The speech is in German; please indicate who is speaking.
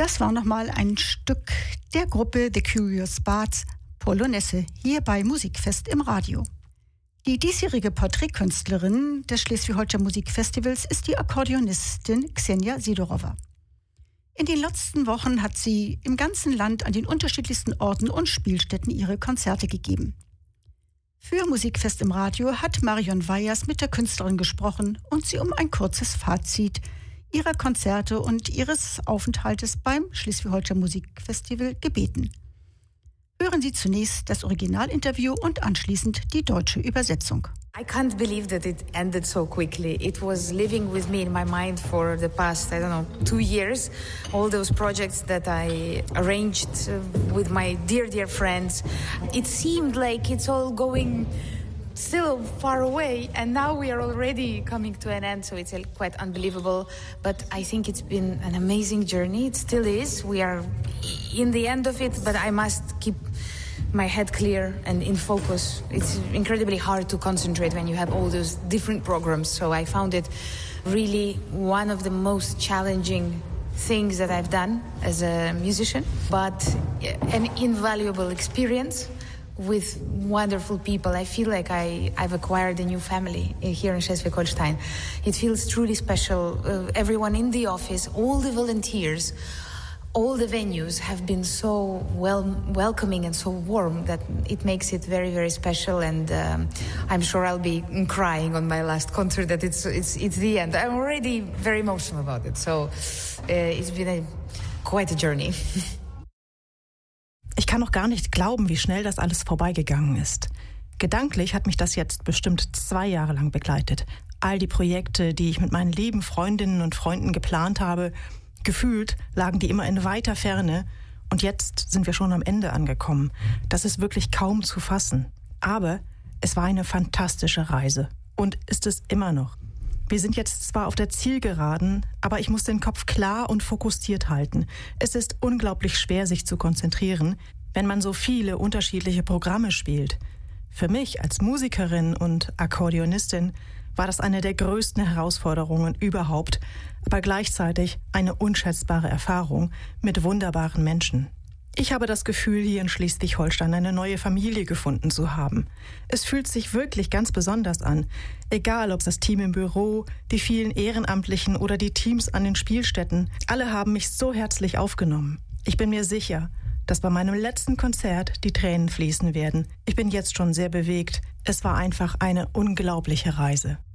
Speaker 1: Das war nochmal ein Stück der Gruppe The Curious Bards, Polonesse, hier bei Musikfest im Radio. Die diesjährige Porträtkünstlerin des Schleswig-Holstein Musikfestivals ist die Akkordeonistin Ksenia Sidorova. In den letzten Wochen hat sie im ganzen Land an den unterschiedlichsten Orten und Spielstätten ihre Konzerte gegeben. Für Musikfest im Radio hat Marion Weyers mit der Künstlerin gesprochen und sie um ein kurzes Fazit ihrer Konzerte und ihres Aufenthaltes beim Schleswig-Holstein Musikfestival gebeten. Hören Sie zunächst das Originalinterview und anschließend die deutsche Übersetzung.
Speaker 2: I can't believe that it ended so quickly. It was living with me in my mind for the past, 2 years. All those projects that I arranged with my dear friends. It seemed like it's all going still far away, and now we are already coming to an end, so it's quite unbelievable. But I think it's been an amazing journey. It still is. We are in the end of it, but I must keep my head clear and in focus. It's incredibly hard to concentrate when you have all those different programs, so I found it really one of the most challenging things that I've done as a musician, but an invaluable experience with wonderful people. I feel like I've acquired a new family here in Schleswig-Holstein. It feels truly special. Everyone in the office, all the volunteers, all the venues have been so welcoming and so warm that it makes it very, very special. And I'm sure I'll be crying on my last concert that it's the end. I'm already very emotional about it. So it's been quite a journey.
Speaker 3: Ich kann noch gar nicht glauben, wie schnell das alles vorbeigegangen ist. Gedanklich hat mich das jetzt bestimmt 2 Jahre lang begleitet. All die Projekte, die ich mit meinen lieben Freundinnen und Freunden geplant habe, gefühlt lagen die immer in weiter Ferne. Und jetzt sind wir schon am Ende angekommen. Das ist wirklich kaum zu fassen. Aber es war eine fantastische Reise. Und ist es immer noch. Wir sind jetzt zwar auf der Zielgeraden, aber ich muss den Kopf klar und fokussiert halten. Es ist unglaublich schwer, sich zu konzentrieren, wenn man so viele unterschiedliche Programme spielt. Für mich als Musikerin und Akkordeonistin war das eine der größten Herausforderungen überhaupt, aber gleichzeitig eine unschätzbare Erfahrung mit wunderbaren Menschen. Ich habe das Gefühl, hier in Schleswig-Holstein eine neue Familie gefunden zu haben. Es fühlt sich wirklich ganz besonders an. Egal, ob das Team im Büro, die vielen Ehrenamtlichen oder die Teams an den Spielstätten, alle haben mich so herzlich aufgenommen. Ich bin mir sicher, dass bei meinem letzten Konzert die Tränen fließen werden. Ich bin jetzt schon sehr bewegt. Es war einfach eine unglaubliche Reise.